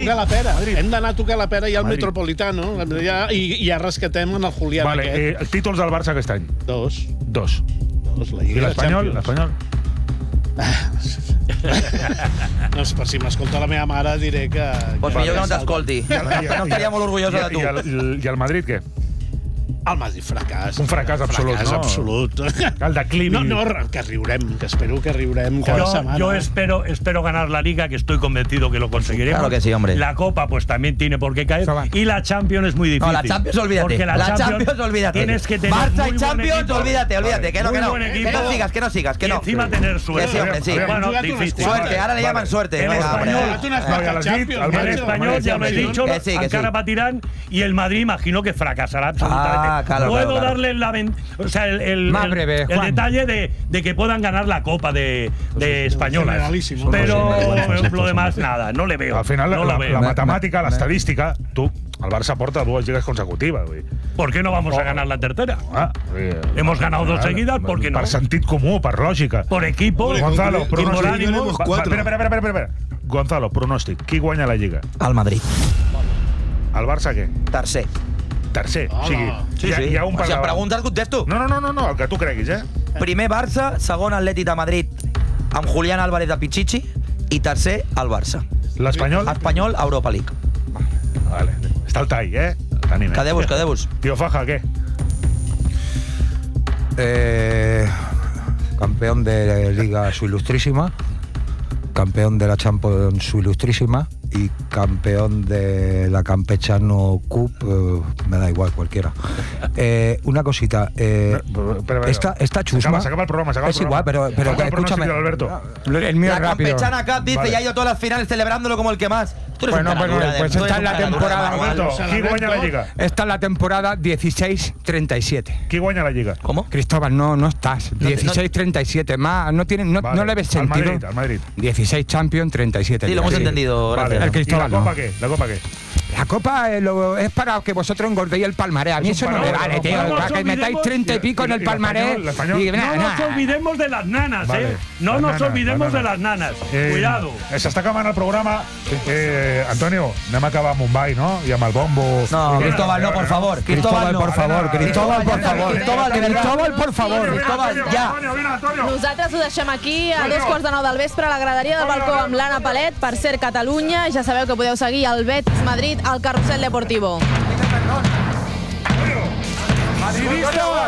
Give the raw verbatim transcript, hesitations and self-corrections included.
tocar la pera. Hem d'anar a tocar la pera ja al Metropolitano i ja rescatem en el Julián vale, aquest. Eh, títols del Barça aquest any? Dos. Dos. Dos, la I Lliga l'Espanyol? Champions. L'Espanyol? No, per si m'escolta la meva mare diré que... Pues millor que no t'escolti. No estaria molt orgullosa de tu. I el, i el Madrid, què? El Madrid fracàs. Un fracàs absolut, fracàs no? absolut. El declivi. No, no, que riurem, que espero que riurem cada yo, semana. yo espero, espero ganar la Liga, que estoy convencido que lo conseguiremos. Claro que sí, hombre. La Copa, pues también tiene por qué caer. Y la Champions es muy difícil. No, la Champions, olvídate. Porque la, la Champions, Champions, olvídate. Tienes que tener Barça muy y Champions, buen equipo, olvídate, olvídate. Que no, que no. Que no sigas, que no sigas, que no. Y encima tener suerte. Que sí, hombre, sí. Bueno, difícil. Suerte, ahora le llaman suerte. El español, el español, ya lo he dicho, Ankara Batirán, y el Madrid imagino que fracasará absolutamente. Puedo darle la o sea, el, el, Más el, breve, el detalle de, de que puedan ganar la Copa de, de españolas. Pero lo demás, nada, no le veo. Al final, no la, lo veo. la matemàtica, l'estadística, tu, el Barça porta dues lligues consecutives. Vull. ¿Por qué no vamos a ganar la tercera? Ah, eh, Hemos ganado dos seguidas, ¿por qué no? Per sentit comú, per lògica. Por equipo, Gonzalo, y por ánimo. Espera, espera, espera, espera. Gonzalo, pronòstic. Qui guanya la lliga? El Madrid. El Barça què? Tercer. Tercer. O sigui, sí, hi, ha, sí. hi ha un per Si em davant. preguntes, contesto. No, no, no, no, no, el que tu creguis, eh? Primer Barça, segon Atlètic de Madrid amb Julián Álvarez de Pichichi i tercer el Barça. L'Espanyol? Espanyol, Europa League. Vale. Està el tall, eh? Tenim, eh? Quedeu-vos, quedeu-vos. Tio Faja, què? Eh, campeón de Liga su ilustrísima, campeón de la Champions su ilustrísima y campeón de la Campechano Cup, eh, me da igual, cualquiera. Eh, una cosita, eh, Pero, pero, esta, esta chusma... Se acaba el programa, se acaba el es igual, pero, pero Acaba el escúchame. pronóstico de Alberto. El mío La es rápido. Campechana Cup dice, Vale. ya ha ido todas las finales celebrándolo como el que más. Tú eres Bueno, un bueno, caradura de- pues tú esta eres es la un caradura temporada. de manual. Alberto, qui guanya la Lliga? Esta es la temporada dieciséis treinta y siete. Qui guanya la Lliga? ¿Cómo? Cristóbal, no, no estás. dieciséis treinta y siete. Más, no, tiene, no, Vale. no le ves Al sentido. Madrid, al Madrid. dieciséis Champions, treinta y siete. Sí, lo hemos Ligas. entendido, Vale. gracias. El Cristóbal, ¿Y la Copa no. qué? ¿La Copa qué? La copa eh, lo- es para que vosotros engordéis el palmarés. A mí Es un eso no me palmarés, vale, no, tío. no Para nos que metáis olvidemos- treinta y pico en y- el y palmarés. el español- el español- Y, No nah, nos nah. olvidemos de las nanas, Vale. ¿eh? No Las nos nanas, olvidemos las de nanas. las nanas. Eh, Cuidado. S'està acabant el programa. Eh, Antonio, anem a acabar a Mumbai, no? I amb el bombo. No, I- Cristóbal, no, por favor. Cristóbal, por favor. Cristóbal, por favor. Cristóbal, de verdad. Cristóbal, por favor. Cristóbal, ja. Antonio, vine, Antonio. Nosaltres ho deixem aquí a dos quarts de nou del vespre a la graderia del balcó amb l'Anna Palet. Per ser Catalunya, ja sabeu que podeu seguir el Betis Madrid al Carrusel Deportivo. Madridista!